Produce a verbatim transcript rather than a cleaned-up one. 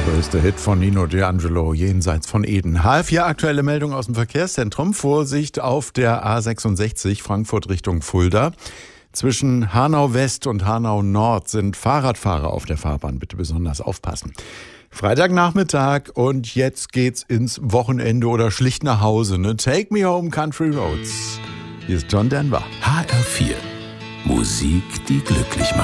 größte Hit von Nino D'Angelo, Jenseits von Eden. H F vier, aktuelle Meldung aus dem Verkehrszentrum. Vorsicht auf der A sechsundsechzig, Frankfurt Richtung Fulda. Zwischen Hanau West und Hanau Nord sind Fahrradfahrer auf der Fahrbahn. Bitte besonders aufpassen. Freitagnachmittag und jetzt geht's ins Wochenende oder schlicht nach Hause. Ne? Take me home, Country Roads. Hier ist John Denver. H R vier. Musik, die glücklich macht.